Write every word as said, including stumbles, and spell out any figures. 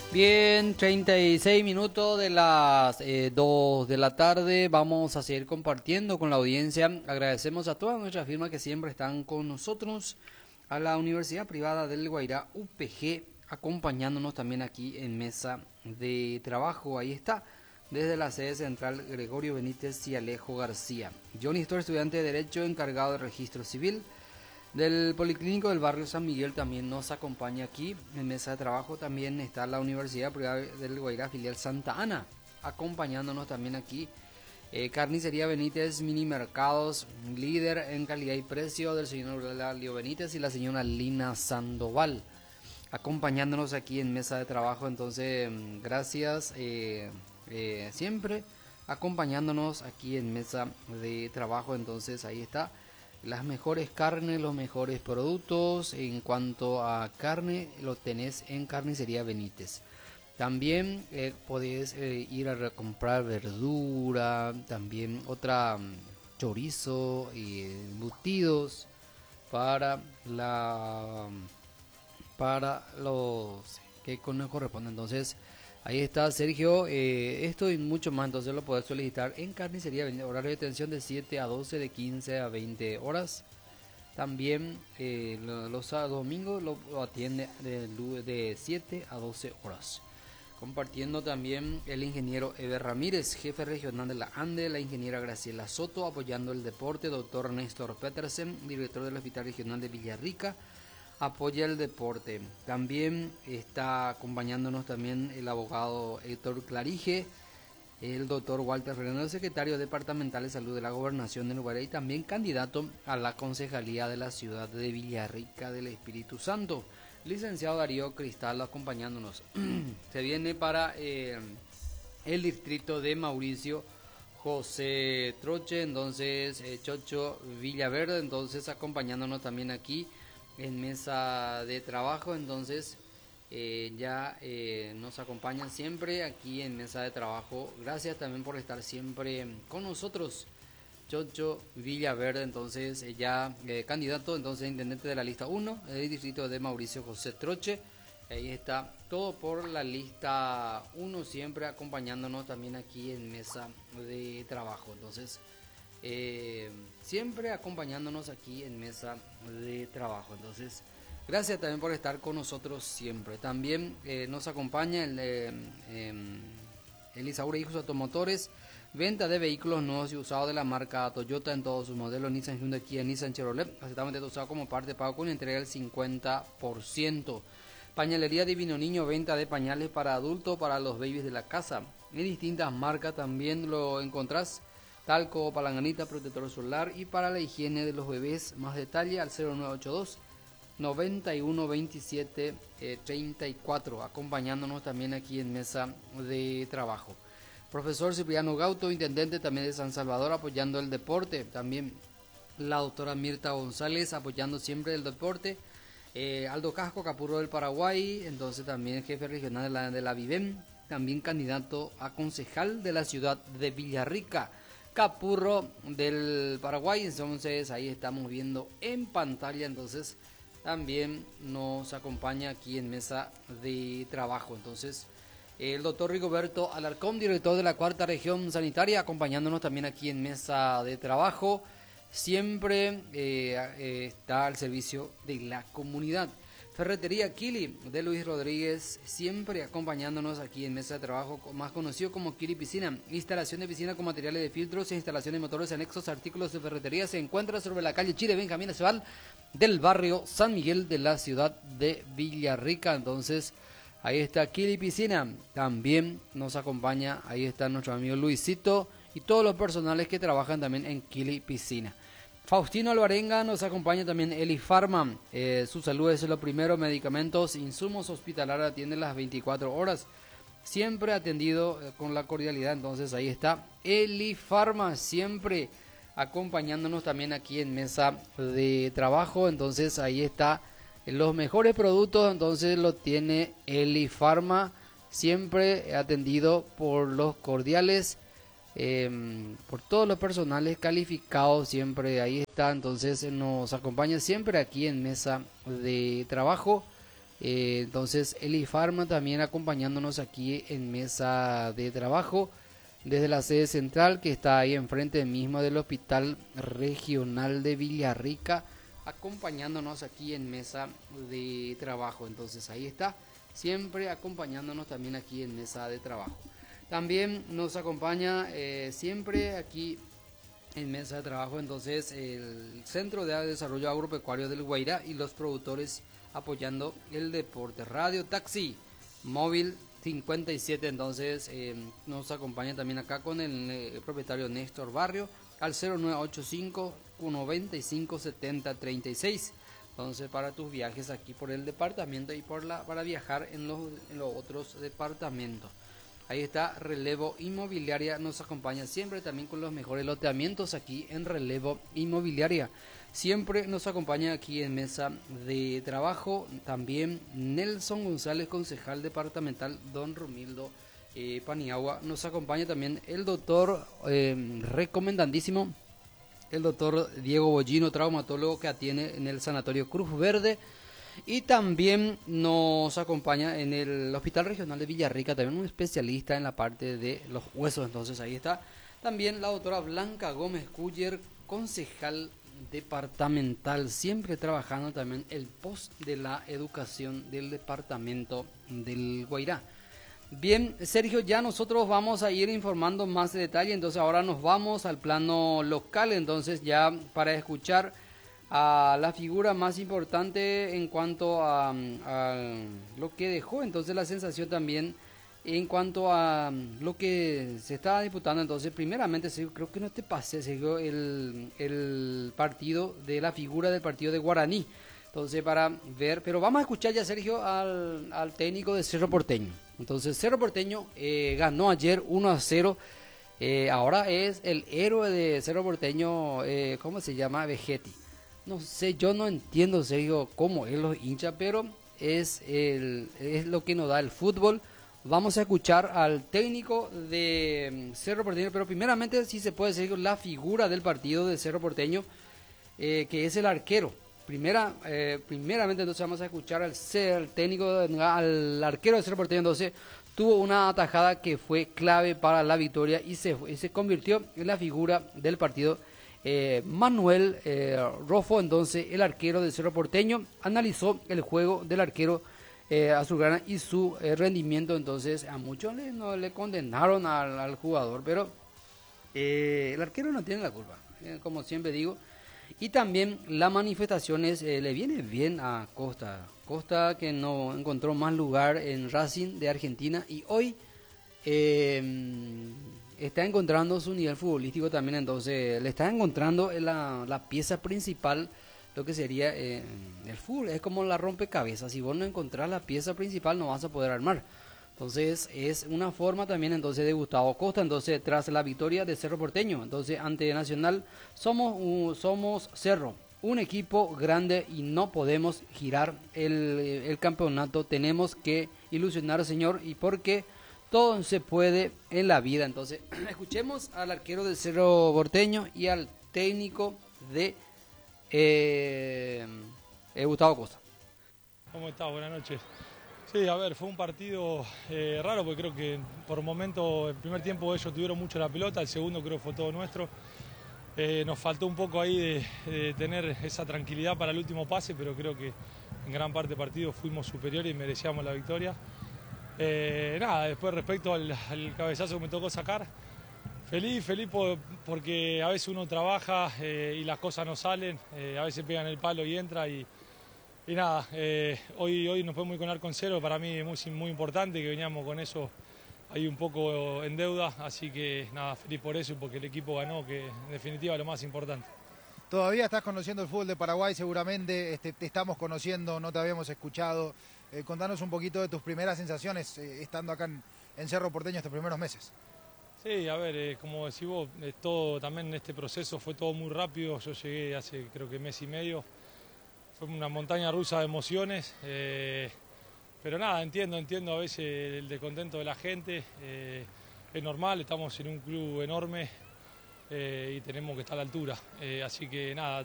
Bien, treinta y seis minutos de las eh, dos de la tarde. Vamos a seguir compartiendo con la audiencia. Agradecemos a todas nuestras firmas que siempre están con nosotros. A la Universidad Privada del Guairá, U P G, acompañándonos también aquí en mesa de trabajo. Ahí está, desde la sede central, Gregorio Benítez y Alejo García. Johnny Store, estudiante de Derecho, encargado de Registro Civil. Del Policlínico del Barrio San Miguel también nos acompaña aquí en mesa de trabajo. También está la Universidad Privada del Guairá, filial Santa Ana, acompañándonos también aquí. Eh, Carnicería Benítez, Mini Mercados, líder en calidad y precio, del señor Lalio Benítez y la señora Lina Sandoval, acompañándonos aquí en mesa de trabajo. Entonces, gracias eh, eh, siempre acompañándonos aquí en mesa de trabajo. Entonces, ahí está. Las mejores carnes, los mejores productos. En cuanto a carne, lo tenés en Carnicería Benítez. También eh, podés eh, ir a comprar verdura, también otra um, chorizo y embutidos para la para los que nos corresponden. Entonces, ahí está, Sergio. Eh, esto y mucho más, entonces lo podés solicitar en Carnicería Benítez. Horario de atención de siete a doce, de quince a veinte horas. También eh, los sábados, domingos lo, lo atiende de, de siete a doce horas. Compartiendo también el ingeniero Eber Ramírez, jefe regional de la ANDE, la ingeniera Graciela Soto, apoyando el deporte, doctor Néstor Petersen, director del Hospital Regional de Villarrica, apoya el deporte. También está acompañándonos también el abogado Héctor Clarige, el doctor Walter Fernández, secretario departamental de salud de la gobernación de Guairá y también candidato a la concejalía de la ciudad de Villarrica del Espíritu Santo. Licenciado Darío Cristal acompañándonos. Se viene para eh, el distrito de Mauricio José Troche, entonces eh, Chocho Villaverde, entonces acompañándonos también aquí en mesa de trabajo. Entonces eh, ya eh, nos acompañan siempre aquí en mesa de trabajo. Gracias también por estar siempre con nosotros, Chocho Villaverde, entonces eh, ya eh, candidato entonces intendente de la lista uno del distrito de Mauricio José Troche. Ahí está todo por la lista uno, siempre acompañándonos también aquí en mesa de trabajo. Entonces eh, siempre acompañándonos aquí en mesa de trabajo. Entonces gracias también por estar con nosotros siempre. También eh, nos acompaña el eh, eh, el Isaura Hijos Automotores, venta de vehículos nuevos y usados de la marca Toyota en todos sus modelos, Nissan, Hyundai, Kia, Nissan, Chevrolet, aceptamente usado como parte pago con entrega del cincuenta por ciento. Pañalería Divino Niño, venta de pañales para adultos, para los babies de la casa, en distintas marcas también lo encontrás, talco, palanganita, protector solar y para la higiene de los bebés. Más detalle al cero nueve ocho dos, noventa y uno veintisiete treinta y cuatro, acompañándonos también aquí en mesa de trabajo. Profesor Cipriano Gauto, intendente también de San Salvador, apoyando el deporte. También la doctora Mirta González, apoyando siempre el deporte. Eh, Aldo Casco, Capurro del Paraguay, entonces también jefe regional de la, de la Vivem. También candidato a concejal de la ciudad de Villarrica, Capurro del Paraguay. Entonces ahí estamos viendo en pantalla, entonces también nos acompaña aquí en mesa de trabajo. Entonces el doctor Rigoberto Alarcón, director de la cuarta región sanitaria, acompañándonos también aquí en mesa de trabajo. Siempre eh, eh, está al servicio de la comunidad. Ferretería Kili de Luis Rodríguez, siempre acompañándonos aquí en mesa de trabajo, más conocido como Kili Piscina. Instalación de piscina con materiales de filtros e instalación de motores, anexos, artículos de ferretería. Se encuentra sobre la calle Chile Benjamín Aceval del barrio San Miguel de la ciudad de Villarrica. Entonces ahí está Kili Piscina. También nos acompaña, ahí está nuestro amigo Luisito y todos los personales que trabajan también en Kili Piscina. Faustino Alvarenga nos acompaña también. Eli Pharma, eh, su salud es lo primero, medicamentos, insumos hospitalarios, atiende las veinticuatro horas, siempre atendido eh, con la cordialidad. Entonces ahí está Eli Pharma, siempre acompañándonos también aquí en mesa de trabajo. Entonces ahí está los mejores productos, entonces lo tiene Eli Pharma, siempre atendido por los cordiales, eh, por todos los personales calificados, siempre ahí está. Entonces nos acompaña siempre aquí en mesa de trabajo Eh, entonces, Eli Farma también acompañándonos aquí en mesa de trabajo desde la sede central que está ahí enfrente mismo del Hospital Regional de Villarrica, acompañándonos aquí en mesa de trabajo. Entonces ahí está, siempre acompañándonos también aquí en mesa de trabajo. También nos acompaña eh, siempre aquí en mesa de trabajo entonces el Centro de Desarrollo Agropecuario del Guairá y los productores apoyando el deporte. Radio Taxi Móvil cincuenta y siete, entonces eh, nos acompaña también acá con el, el propietario Néstor Barrio al cero nueve ocho cinco, noventa y cinco, setenta, treinta y seis. Entonces para tus viajes aquí por el departamento y por la para viajar en los, en los otros departamentos. Ahí está Relevo Inmobiliaria, nos acompaña siempre también con los mejores loteamientos aquí en Relevo Inmobiliaria. Siempre nos acompaña aquí en mesa de trabajo también Nelson González, concejal departamental Don Romildo eh, Paniagua. Nos acompaña también el doctor eh, recomendandísimo, el doctor Diego Bollino, traumatólogo que atiende en el Sanatorio Cruz Verde. Y también nos acompaña en el Hospital Regional de Villarrica, también un especialista en la parte de los huesos. Entonces ahí está también la doctora Blanca Gómez Culler, concejal departamental, siempre trabajando también el post de la educación del departamento del Guairá. Bien, Sergio, ya nosotros vamos a ir informando más de detalle, entonces ahora nos vamos al plano local, entonces ya para escuchar a la figura más importante en cuanto a, a lo que dejó, entonces la sensación también en cuanto a lo que se estaba disputando. Entonces primeramente Sergio, creo que no te pasé Sergio, el, el partido de la figura del partido de Guaraní, entonces para ver, pero vamos a escuchar ya Sergio al, al técnico de Cerro Porteño. Entonces Cerro Porteño eh, ganó ayer uno a cero. Eh, ahora es el héroe de Cerro Porteño, eh, ¿cómo se llama? Vegetti. No sé, yo no entiendo, Sergio, cómo él los hincha, pero es, el, es lo que nos da el fútbol. Vamos a escuchar al técnico de Cerro Porteño, pero primeramente, si se puede decir, la figura del partido de Cerro Porteño, eh, que es el arquero. Primera, eh, primeramente, entonces vamos a escuchar al, al técnico, al arquero de Cerro Porteño. Entonces, tuvo una atajada que fue clave para la victoria y se, y se convirtió en la figura del partido. Eh, Manuel eh, Rofo, entonces el arquero de Cerro Porteño, analizó el juego del arquero eh, azulgrana y su eh, rendimiento. Entonces a muchos le, no, le condenaron al, al jugador, pero eh, el arquero no tiene la culpa, eh, como siempre digo. Y también las manifestaciones eh, le viene bien a Costa Costa, que no encontró más lugar en Racing de Argentina y hoy eh, está encontrando su nivel futbolístico también. Entonces le está encontrando la, la pieza principal, lo que sería eh, el fútbol. Es como la rompecabezas, si vos no encontrás la pieza principal no vas a poder armar. Entonces es una forma también entonces de Gustavo Costa. Entonces tras la victoria de Cerro Porteño, entonces ante Nacional, somos, uh, somos Cerro, un equipo grande y no podemos girar el, el campeonato. Tenemos que ilusionar, señor, y porque todo se puede en la vida. Entonces, escuchemos al arquero del Cerro Porteño y al técnico de eh, eh, Gustavo Costa. ¿Cómo estás? Buenas noches. Sí, a ver, fue un partido eh, raro porque creo que por momentos, el primer tiempo ellos tuvieron mucho la pelota, el segundo creo que fue todo nuestro. Eh, nos faltó un poco ahí de, de tener esa tranquilidad para el último pase, pero creo que en gran parte del partido fuimos superiores y merecíamos la victoria. Eh, nada, después respecto al, al cabezazo que me tocó sacar, feliz, feliz por, porque a veces uno trabaja eh, y las cosas no salen, eh, a veces pegan el palo y entra y, y nada, eh, hoy, hoy nos podemos ir con arco en cero, para mí es muy, muy importante que veníamos con eso ahí un poco en deuda, así que nada, feliz por eso y porque el equipo ganó, que en definitiva es lo más importante. Todavía estás conociendo el fútbol de Paraguay, seguramente este, te estamos conociendo, no te habíamos escuchado. Eh, contanos un poquito de tus primeras sensaciones eh, estando acá en, en Cerro Porteño estos primeros meses. Sí, a ver, eh, como decís vos, eh, todo, también este proceso fue todo muy rápido. Yo llegué hace creo que mes y medio. Fue una montaña rusa de emociones. Eh, pero nada, entiendo, entiendo a veces el descontento de la gente. Eh, es normal, estamos en un club enorme eh, y tenemos que estar a la altura. Eh, así que nada.